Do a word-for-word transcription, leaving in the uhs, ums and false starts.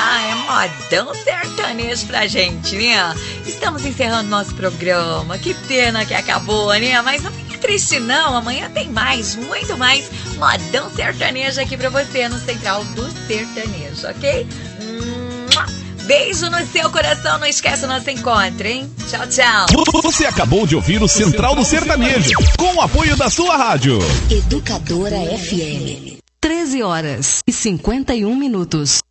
Ah, é modão sertanejo pra gente, né? Estamos encerrando nosso programa. Que pena que acabou, né? Mas não fique triste não, amanhã tem mais, muito mais modão sertanejo aqui pra você no Central do Sertanejo, ok? Beijo no seu coração, não esquece o nosso encontro, hein? Tchau, tchau. Você acabou de ouvir o Central do Sertanejo, com o apoio da sua rádio Educadora F M. treze horas e cinquenta e um minutos.